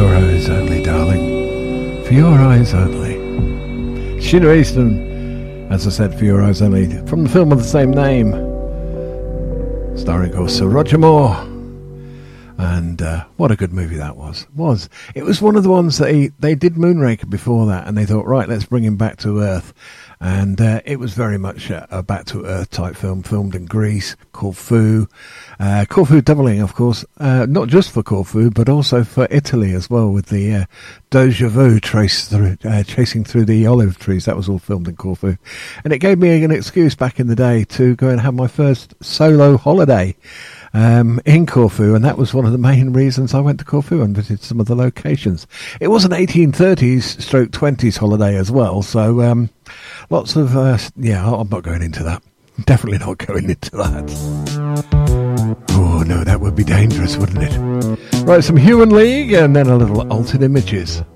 your eyes only, darling. For your eyes only. Sheena Easton, as I said, For Your Eyes Only, from the film of the same name, starring, of course, Sir Roger Moore. And what a good movie that was. It was one of the ones that they did Moonraker before that, and they thought, right, let's bring him back to Earth. And it was very much a back-to-Earth type film, filmed in Greece, Corfu. Corfu doubling, of course, not just for Corfu, but also for Italy as well, with the Deja Vu chasing through the olive trees. That was all filmed in Corfu. And it gave me an excuse back in the day to go and have my first solo holiday in Corfu, and that was one of the main reasons I went to Corfu and visited some of the locations. It was an 1830s/20s holiday as well, so lots of I'm not going into that. Definitely not going into that. Oh no, that would be dangerous, wouldn't it? Right, some Human League and then a little Altered Images.